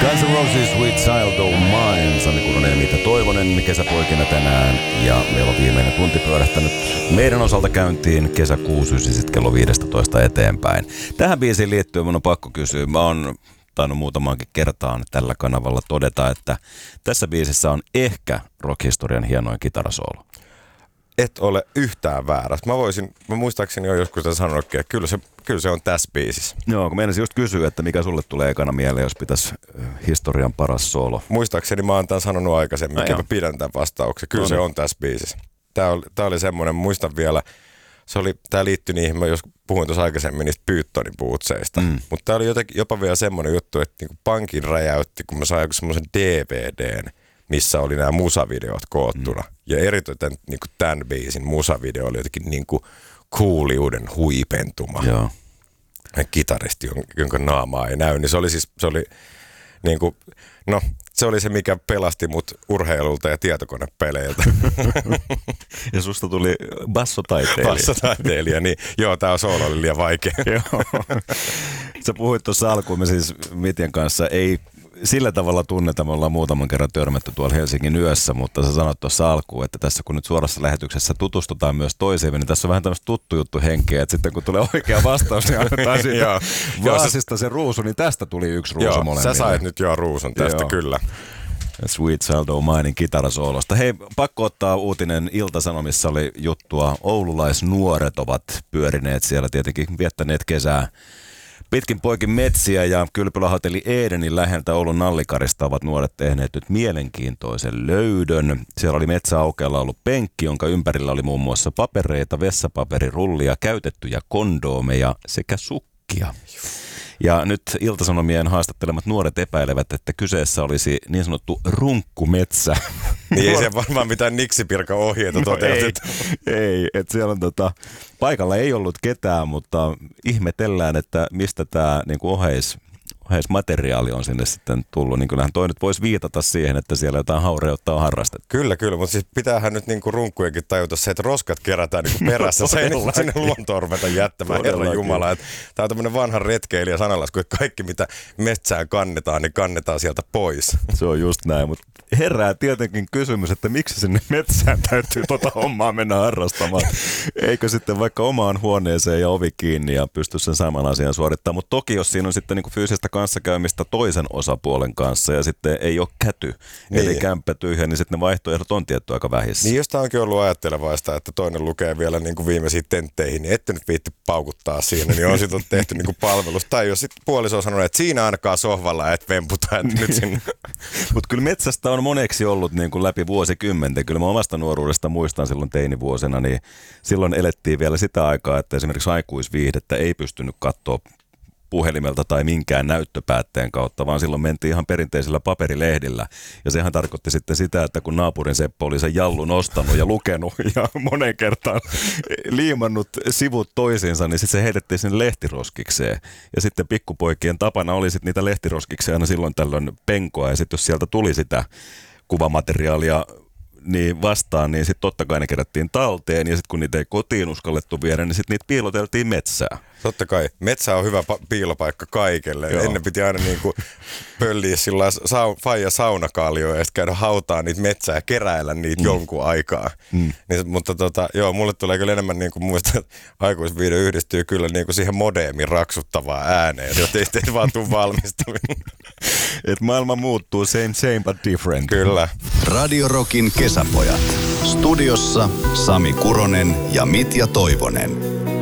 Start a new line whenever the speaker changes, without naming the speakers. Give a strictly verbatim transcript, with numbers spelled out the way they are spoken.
Guns N' Roses, Sweet Child O' Mine, Sami Kuronen ja Mita Toivonen kesäpoikina tänään. Ja meillä on viimeinen tunti pyörähtänyt meidän osalta käyntiin kesäkuusi sitten kello viisitoista eteenpäin. Tähän biisiin liittyen mun on pakko kysyä. Mä oon tainnut muutamaankin kertaan tällä kanavalla todeta, että tässä biisissä on ehkä rockhistorian hienoin kitarasoolo.
Et ole yhtään väärässä. Mä voisin, mä muistaakseni jo joskus tämän sanonutkin, että kyllä se, kyllä se on tässä biisissä.
Joo, kun meinasin just kysyä, että mikä sulle tulee ekana mieleen, jos pitäisi historian paras soolo.
Muistaakseni mä oon tämän sanonut aikaisemmin, mikä mä pidän tämän vastauksen. Kyllä no, se on tässä biisissä. Tää oli, tää oli semmoinen, muistan vielä, se oli, tää liittyi niihin, mä jos puhuin tuossa aikaisemmin niistä Pythonin puutseista. Mm. Mutta tää oli jotenkin, jopa vielä semmoinen juttu, että niinku pankin räjäytti, kun mä sain joku semmoisen D V D:n, missä oli nämä musavideot koottuna. Mm. Ja erityisen niin tämän biisin musavideo oli jotenkin niin kuin kuuliuden huipentuma.
Joo.
Kitaristi, jonka naamaa ei näy. Niin se oli siis, se oli niin kuin, no se oli se, mikä pelasti mut urheilulta ja tietokonepeleiltä.
Ja susta tuli bassotaiteilija.
Bassotaiteilija, niin joo, tää on soolo oli liian vaikea.
Joo. Sä puhuit tuossa alkuun, me siis Mitjan kanssa ei sillä tavalla tunneta, me ollaan muutaman kerran törmätty tuolla Helsingin yössä, mutta sä sanoit tuossa alkuun, että tässä kun nyt suorassa lähetyksessä tutustutaan myös toisiimme, niin tässä on vähän tämmöistä tuttu juttu henkeä, että sitten kun tulee oikea vastaus, niin annetaan siitä vaasista se ruusu, niin tästä tuli yksi ruusu
joo,
molemmille.
Sä sait nyt jo ruusun tästä, joo. Kyllä.
Sweet Child O' Minein kitarasoolosta. Hei, pakko ottaa uutinen. Ilta-Sanomissa oli juttua. Oululaisnuoret ovat pyörineet siellä, tietenkin viettäneet kesää pitkin poikin metsiä, ja kylpylähotelli Edenin läheltä Oulun Nallikarista ovat nuoret tehneet nyt mielenkiintoisen löydön. Siellä oli metsäaukealla ollut penkki, jonka ympärillä oli muun muassa papereita, vessapaperirullia, käytettyjä kondoomeja sekä sukkia. Ja nyt Ilta-Sanomien haastattelemat nuoret epäilevät, että kyseessä olisi niin sanottu runkkumetsä.
Niin ei se varmaan mitään niksipirka-ohjeita
no
toteutet.
Ei, ei. Että siellä on tota, paikalla ei ollut ketään, mutta ihmetellään, että mistä tämä niinku oheis, oheismateriaali on sinne sitten tullut. Niin kyllähän toi nyt voisi viitata siihen, että siellä jotain haureutta on harrastettu.
Kyllä, kyllä, mutta siis pitäähän nyt niinku runkkujenkin tajuta se, että roskat kerätään niinku perässä. Se ei niinku sinne luontoon ruveta jättämään, Herran Jumala. Tämä on tämmöinen vanha retkeilijä sanalasku, että kaikki mitä metsään kannetaan, niin kannetaan sieltä pois.
Se on just näin, mutta herää tietenkin kysymys, että miksi sinne metsään täytyy tota hommaa mennä harrastamaan. Eikö sitten vaikka omaan huoneeseen ja ovi kiinni ja pysty sen saman asian suorittamaan. Mutta toki jos siinä on sitten niinku fyysistä kanssakäymistä toisen osapuolen kanssa ja sitten ei ole käty, niin. Eli kämppä tyhjä, niin sitten ne vaihtoehdot on tietty aika vähissä.
Niin jos tämä onkin ollut ajattelevaista, että toinen lukee vielä niin kuin viimeisiin tentteihin, niin ette nyt viitti paukuttaa siinä, niin on sitten tehty niin kuin palvelus. Tai jos sitten puoliso on sanonut, että siinä ainakaan sohvalla et vemputa, että nyt sinne.
Mutta kyllä metsästä on moneksi ollut niin kuin läpi vuosikymmenten. Kyllä mä omasta nuoruudesta muistan silloin teinivuosina, niin silloin elettiin vielä sitä aikaa, että esimerkiksi aikuisviihdettä ei pystynyt katsoa puhelimelta tai minkään näyttöpäätteen kautta, vaan silloin mentiin ihan perinteisillä paperilehdillä. Ja sehän tarkoitti sitten sitä, että kun naapurin Seppo oli sen jallun ostanut ja lukenut ja monen kertaan liimannut sivut toisiinsa, niin sitten se heitettiin sinne lehtiroskikseen. Ja sitten pikkupoikien tapana oli sitten niitä lehtiroskiksia aina silloin tällöin penkoa, ja sitten jos sieltä tuli sitä kuvamateriaalia niin vastaan, niin sitten totta kai ne kerättiin talteen, ja sitten kun niitä ei kotiin uskallettu viedä, niin sitten niitä piiloteltiin metsään.
Totta kai. Metsä on hyvä pa- piilopaikka kaikelle. Joo. Ennen piti aina niinku pölliä sillä sau- faija saunakaljoja ja sitten käydä hautaa niitä metsää ja keräillä niitä mm. jonkun aikaa. Mm. Niin, mutta tota, joo, mulle tulee kyllä enemmän niinku muista, että aikuisviideo yhdistyy kyllä niinku siihen modeemin raksuttavaan ääneen, jotta ei teitä vaan tule valmistuminen.
Että maailma muuttuu, same same but different.
Kyllä.
Radio Rockin kesäpojat. Studiossa Sami Kuronen ja Mitja Toivonen.